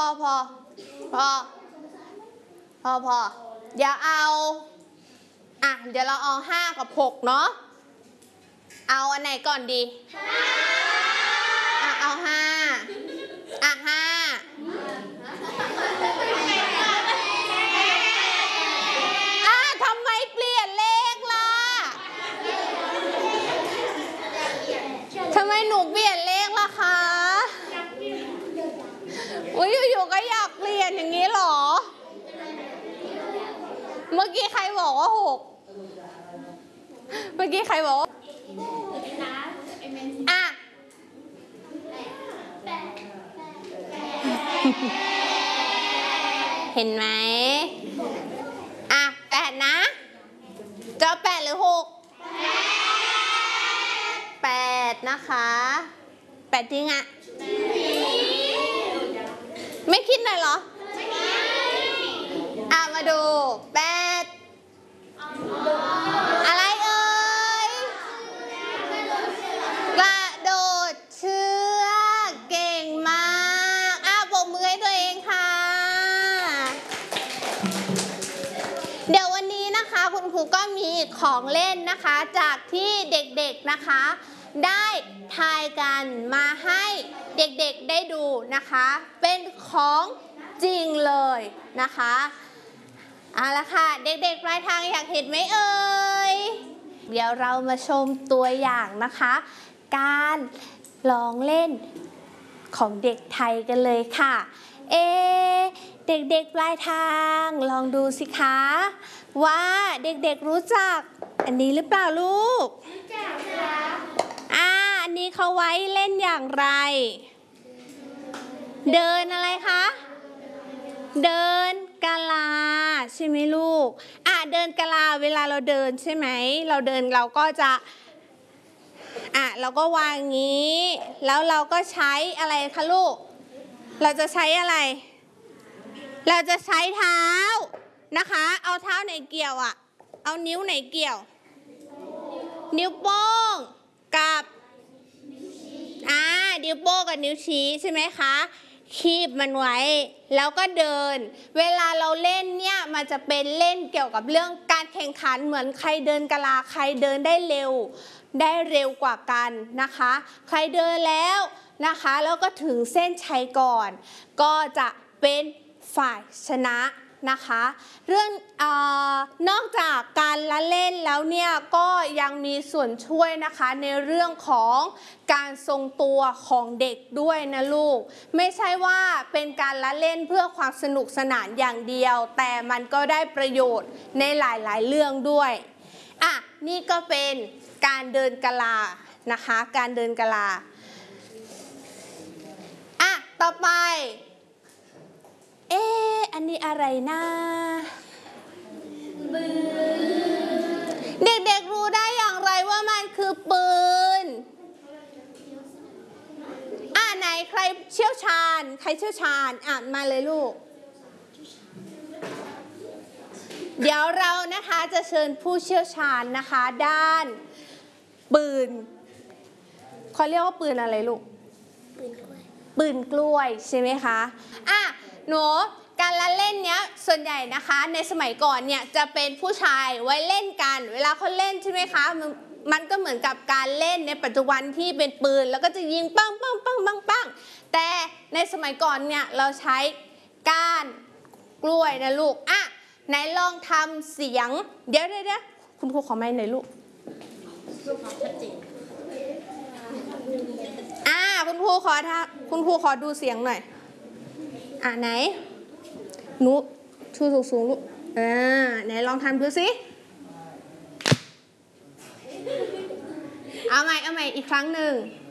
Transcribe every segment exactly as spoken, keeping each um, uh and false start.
พอพอพอพอเดี๋ยวเอาอ่ะเดี๋ยวเราเอาห้ากับหกเนาะเอาอันไหนก่อนดีอ่ะเอาห้าอ่ะห้าอ่ะทำไมเปลี่ยนเลขล่ะทำไมหนูเปลี่ยนเลขล่ะคะอุ้ยอยู่ๆก็อยากเปลี่ยนอย่างนี้หรอเมื่อกี้ใครบอกว่าหกเมื่อกี้ใครบอกอ่ะเห็นไหมอ่ะแปดนะจะแปดหรือหกแปดนะคะแปดจริงอ่ะไม่คิดหน่อยเหรออ่ะมาดูแปดอะไรเอ่ยกระโดดเชือกเก่งมากอ่ะปรบมือให้ตัวเองค่ะเดี๋ยววันนี้นะคะคุณครูก็มีของเล่นนะคะจากที่เด็กๆนะคะได้ทายกันมาให้เด็กๆได้ดูนะคะเป็นของจริงเลยนะคะเอาละค่ะเด็กๆปลายทางอยากเห็นไหมเอ่ยเดี๋ยวเรามาชมตัวอย่างนะคะการลองเล่นของเด็กไทยกันเลยค่ะเอเด็กๆปลายทางลองดูสิคะว่าเด็กๆรู้จักอันนี้หรือเปล่าลูกรู้จักค่ะอ่าอันนี้เขาไว้เล่นอย่างไรเดินอะไรคะเดินกะลาใช่ไหมลูกอ่ะเดินกะลาเวลาเราเดินใช่ไหมเราเดินเราก็จะอ่ะเราก็วางงี้แล้วเราก็ใช้อะไรคะลูกเราจะใช้อะไรเราจะใช้เท้านะคะเอาเท้าไหนเกี่ยวอ่ะเอานิ้วไหนเกี่ยวนิ้วโป้งกับอ่านิ้วโป้งกับนิ้วชี้ใช่ไหมคะคีบมันไว้แล้วก็เดินเวลาเราเล่นเนี่ยมันจะเป็นเล่นเกี่ยวกับเรื่องการแข่งขันเหมือนใครเดินกะลาใครเดินได้เร็วได้เร็วกว่ากันนะคะใครเดินแล้วนะคะแล้วก็ถึงเส้นชัยก่อนก็จะเป็นฝ่ายชนะนะคะเรื่องเอ่อนอกจากการละเล่นแล้วเนี่ยก็ยังมีส่วนช่วยนะคะในเรื่องของการทรงตัวของเด็กด้วยนะลูกไม่ใช่ว่าเป็นการละเล่นเพื่อความสนุกสนานอย่างเดียวแต่มันก็ได้ประโยชน์ในหลายๆเรื่องด้วยอ่ะนี่ก็เป็นการเดินกะลานะคะการเดินกะลาอ่ะต่อไปเอ๊ะอันนี้อะไรนะปืนเด็กๆรู้ได้อย่างไรว่ามันคือปืนอ่ะไหนใครเชี่ยวชาญใครเชี่ยวชาญอ่ะมาเลยลูกเดี๋ยวเรานะคะจะเชิญผู้เชี่ยวชาญนะคะด้านปืนเขาเรียกว่าปืนอะไรลูกปืนกล้วยปืนกล้วยใช่ไหมคะอ่ะหนูการละเล่นเนี้ยส่วนใหญ่นะคะในสมัยก่อนเนี่ยจะเป็นผู้ชายไว้เล่นกันเวลาเขาเล่นใช่ไหมคะมันมันก็เหมือนกับการเล่นในปัจจุบันที่เป็นปืนแล้วก็จะยิงปังปังปังปังปังแต่ในสมัยก่อนเนี่ยเราใช้ก้านกล้วยนะลูกอ่ะไหนลองทำเสียงเดี๋ยวเดี๋ยวคุณครูขอไมค์หน่อยลูกเพื่อความชัดเจนอ่าคุณครูขอท่าคุณครูขอดูเสียงหน่อยอ่ะไหนหนูชูสูงสูงลูกอ่าไหนลองทำดูสิเอาใหม่เอาใหม่อีกครั้งหนึ่ง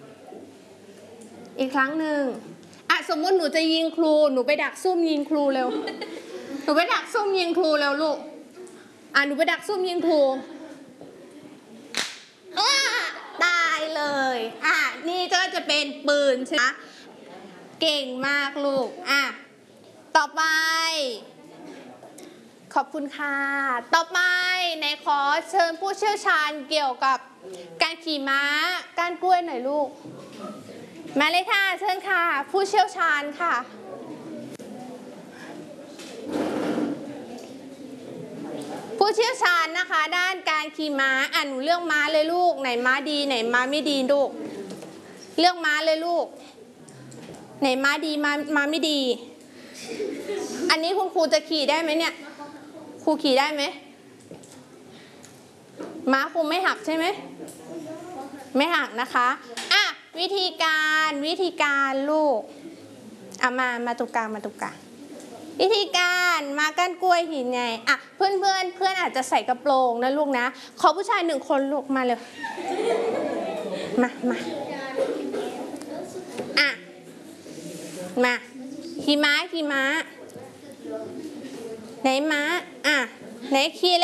อีกครั้งหนึ่งอ่ะสมมติหนูจะยิงครูหนูไปดักซุ่มยิงครูเร็วหนูไปดักซุ่มยิงครูเร็วลูกอ่ะหนูไปดักซุ่มยิงครูตายเลยอ่ะนี่ก็จะเป็นปืนใช่ไหมเก่งมากลูกอ่ะต่อไปขอบคุณค่ะต่อไปในขอเชิญผู้เชี่ยวชาญเกี่ยวกับการขี่ม้าก้านกล้วยหน่อยลูกมาเลยค่ะเชิญค่ะผู้เชี่ยวชาญค่ะผู้เชี่ยวชาญนะคะด้านการขี่ม้าอ่ะหนูเลือกม้าเลยลูกไหนม้าดีไหนม้าไม่ดีลูกเลือกม้าเลยลูกไหนม้าดีม้าม้าไม่ดีอันนี้คุณครูจะขี่ได้ไหมเนี่ยครูขี่ได้ไหมม้าครูไม่หักใช่ไหมไม่หักนะคะอ่ะวิธีการวิธีการลูกอ่ะมามาตรงกลางมาตรงกลางวิธีการมาก้านกล้วยหินไงอ่ะเพื่อนเพื่อนเพื่อนอาจจะใส่กระโปรงนะลูกนะขอผู้ชายหนึ่งคนลูกมาเลยมามาอ่ะมาขี่ม้าขี่ม้าไหนม้าอ่ะไหนขี่